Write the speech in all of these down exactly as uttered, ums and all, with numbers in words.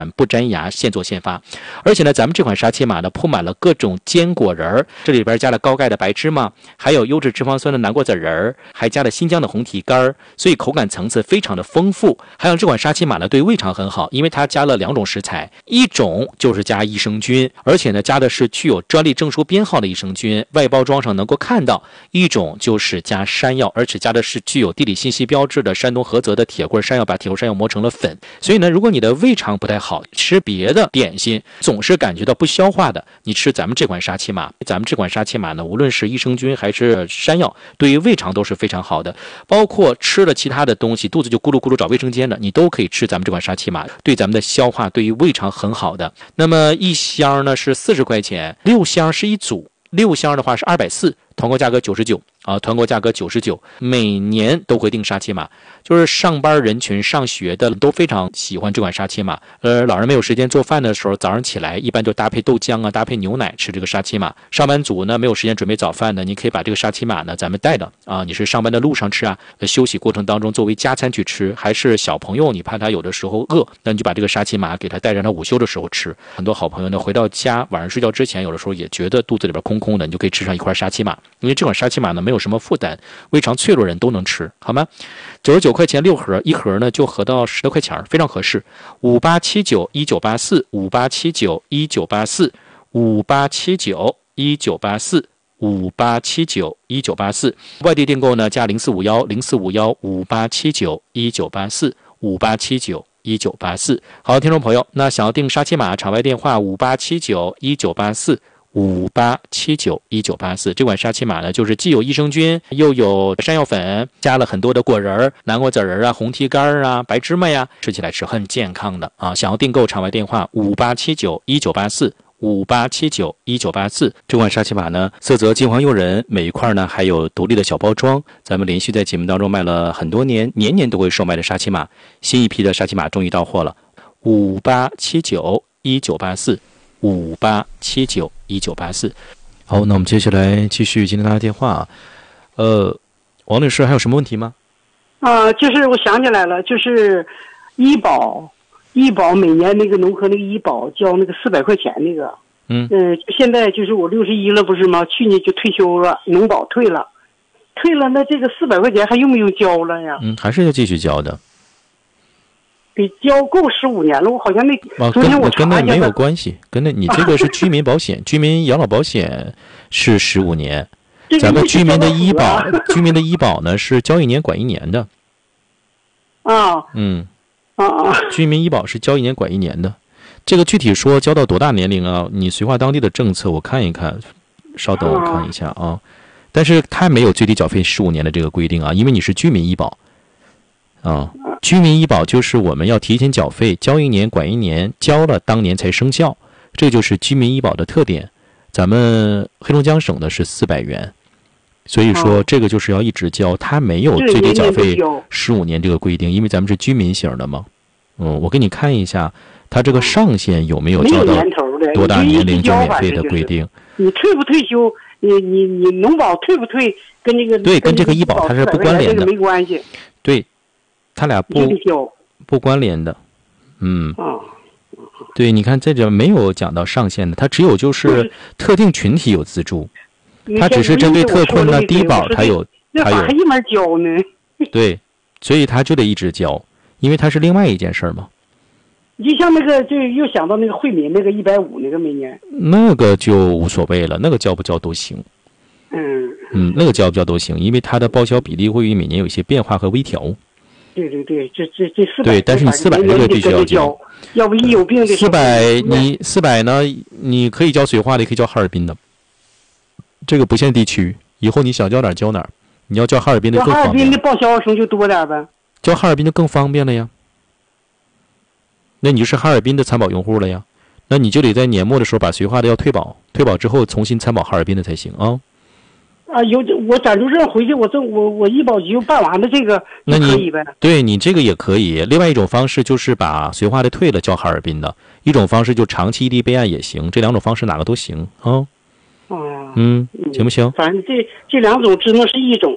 不粘牙，现做现发。而且呢，咱们这款沙琪玛呢铺满了各种坚果仁儿，这里边加了高钙的白芝麻，还有优质脂肪酸的南瓜籽仁儿，还加了新疆的红提干，所以口感层次非常的丰富。还有这款沙琪玛呢对胃肠很好，因为它加了两种食材，一种就是加益生菌，而且呢加的是具有专利证书编号的益生菌，外包装上能够看到；一种就是加山药，而且加的是具有地理信息标志的山东菏泽的铁棍山药，把铁棍山药磨成了粉。所以呢，如果你的胃肠不太好，吃别的点心总是感觉到不消化的，你吃咱们这款沙琪玛，咱们这款沙琪玛呢，无论是益生菌还是山药，对于胃肠都是非常好的。包括吃了其他的东西，肚子就咕噜咕噜找卫生间的，你都可以吃咱们这款沙琪玛，对咱们的消化，对于胃肠很好的。那么一箱呢是四十块钱，六箱是一组，六箱的话是二百四十，团购价格九十九啊，团购价格九十九，每年都会订沙琪玛，就是上班人群、上学的都非常喜欢这款沙琪玛。呃，老人没有时间做饭的时候，早上起来一般就搭配豆浆啊，搭配牛奶吃这个沙琪玛。上班族呢没有时间准备早饭的，你可以把这个沙琪玛呢咱们带着啊，你是上班的路上吃啊，休息过程当中作为加餐去吃，还是小朋友你怕他有的时候饿，那你就把这个沙琪玛给他带着他午休的时候吃。很多好朋友呢回到家晚上睡觉之前，有的时候也觉得肚子里边空空的，你就可以吃上一块沙琪玛，因为这款沙琪玛呢没有什么负担，胃肠脆弱人都能吃，好吗？九十九块钱六盒，一盒呢就合到十多块钱，非常合适。五八七九一九八四，五八七九一九八四，五八七九一九八四，五八七九一九八四。外地订购呢加零四五幺零四五幺五八七九一九八四，五八七九一九八四。好，听众朋友，那想要订沙琪玛，场外电话五八七九一九八四。五八七九一九八四，这款沙琪玛呢，就是既有益生菌，又有山药粉，加了很多的果仁、南瓜籽仁啊、红提干啊、白芝麻呀，吃起来是很健康的啊！想要订购，场外电话五八七九一九八四。五八七九一九八四，这款沙琪玛呢，色泽金黄诱人，每一块呢还有独立的小包装。咱们连续在节目当中卖了很多年，年年都会售卖的沙琪玛，新一批的沙琪玛终于到货了。五八七九一九八四，五八七九一九八四。好，那我们接下来继续今天大家电话。呃，王女士还有什么问题吗？ 啊、呃，就是我想起来了，就是医保。医保每年那个农科那个医保交那个四百块钱那个， 嗯嗯、呃，现在就是我六十一了不是吗？去年就退休了，农保退了，退了，那这个四百块钱还用不用交了呀？ 嗯，还是要继续交的。 得交够十五年了，我好像那、 啊、 昨天我跟那没有关系，跟那你这个是居民保险，居民养老保险是十五年，咱们居民的医保，居民的医保呢是交一年管一年的。 啊， 嗯。 啊， 居民医保是交一年管一年的，这个具体说交到多大年龄啊？你绥化当地的政策我看一看，稍等我看一下啊。但是它没有最低缴费十五年的这个规定啊，因为你是居民医保啊。居民医保就是我们要提前缴费，交一年管一年，交了当年才生效，这就是居民医保的特点。咱们黑龙江省的是四百元。所以说这个就是要一直交，它没有最低缴费十五年这个规定，因为咱们是居民型的嘛。嗯，我给你看一下，它这个上限有没有交到多大年龄就免费的规定？ 你退不退休，你你你农保退不退，跟这个对跟这个医保它是不关联的， 没关系。 对，它俩不不关联的。嗯。 啊。 对，你看这里没有讲到上限的，它只有就是特定群体有资助。它只是针对特困呢，低保它有，它有还一门交呢。 对，所以它就得一直交，因为它是另外一件事嘛。 就像那个，就又想到那个惠民那个一百五那个每年， 那个就无所谓了，那个交不交都行。 嗯嗯，那个交不交都行，因为它的报销比例会于每年有一些变化和微调。 对对对，这这这四百， 对，但是你四百这个必须要交， 要不一有病的四百你四百呢，你可以交绥化的，也可以交哈尔滨的。这个不限地区，以后你想交哪儿交哪儿。你要交哈尔滨的更方便。 哈尔滨的报销声就多点呗。 交哈尔滨的更方便了呀。那你就是哈尔滨的参保用户了呀。那你就得在年末的时候把绥化的要退保，退保之后重新参保哈尔滨的才行啊。 啊，有我暂住证回去，我这我我医保局办完了这个就可以呗。 对你这个也可以。另外一种方式就是把绥化的退了交哈尔滨的，一种方式就长期异地备案也行，这两种方式哪个都行啊。 啊， 嗯，行不行？ 反正这这两种只能是一种。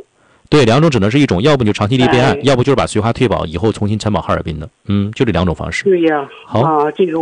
对，两种只能是一种，要不你就长期离备案， 哎、 要不就是把绥化退保以后重新参保哈尔滨的，嗯，就这两种方式。 对呀， 好啊，这个。